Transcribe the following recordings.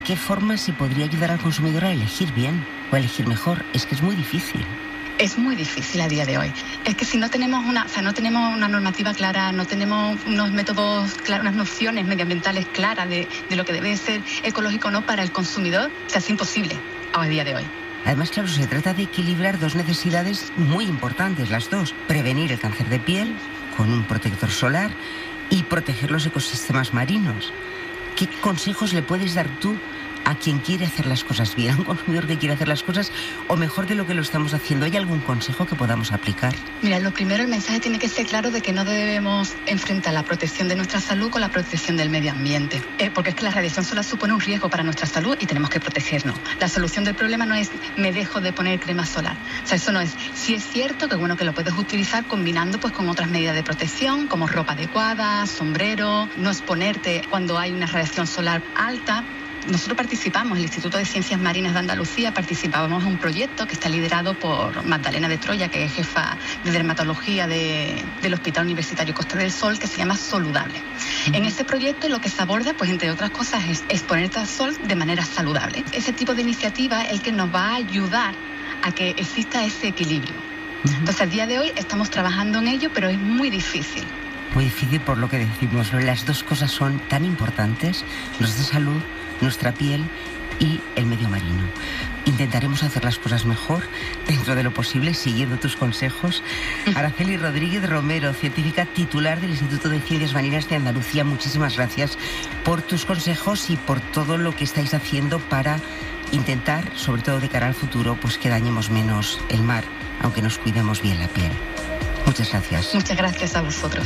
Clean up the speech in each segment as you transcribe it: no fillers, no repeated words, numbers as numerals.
¿Qué forma se podría ayudar al consumidor a elegir bien o a elegir mejor? Es que es muy difícil. Es muy difícil a día de hoy. Es que si no tenemos no tenemos una normativa clara, no tenemos unos métodos claros, unas nociones medioambientales claras de lo que debe ser ecológico o no para el consumidor, es imposible a día de hoy. Además, claro, se trata de equilibrar dos necesidades muy importantes, las dos. Prevenir el cáncer de piel con un protector solar y proteger los ecosistemas marinos. ¿Qué consejos le puedes dar tú a quien quiere hacer las cosas bien, a un consumidor que quiere hacer las cosas o mejor de lo que lo estamos haciendo? ¿Hay algún consejo que podamos aplicar? Mira, lo primero, el mensaje tiene que ser claro de que no debemos enfrentar la protección de nuestra salud con la protección del medio ambiente, porque es que la radiación solar supone un riesgo para nuestra salud y tenemos que protegernos. La solución del problema no es me dejo de poner crema solar, o sea, eso no es. Sí es cierto que bueno que lo puedes utilizar combinando pues con otras medidas de protección como ropa adecuada, sombrero, no exponerte cuando hay una radiación solar alta. Nosotros participamos, el Instituto de Ciencias Marinas de Andalucía, participábamos en un proyecto que está liderado por Magdalena de Troya, que es jefa de dermatología del Hospital Universitario Costa del Sol, que se llama Soludable. En ese proyecto lo que se aborda, pues entre otras cosas, es exponerte al sol de manera saludable. Ese tipo de iniciativa es el que nos va a ayudar a que exista ese equilibrio. Entonces, al día de hoy estamos trabajando en ello, pero es muy difícil. Muy difícil por lo que decimos, ¿no? Las dos cosas son tan importantes, nuestra salud, nuestra piel y el medio marino. Intentaremos hacer las cosas mejor dentro de lo posible, siguiendo tus consejos. Araceli Rodríguez Romero, científica titular del Instituto de Ciencias Marinas de Andalucía, muchísimas gracias por tus consejos y por todo lo que estáis haciendo para intentar, sobre todo de cara al futuro, pues que dañemos menos el mar, aunque nos cuidemos bien la piel. Muchas gracias. Muchas gracias a vosotros.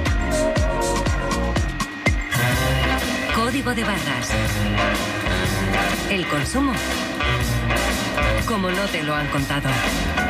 Código de barras. El consumo, como no te lo han contado.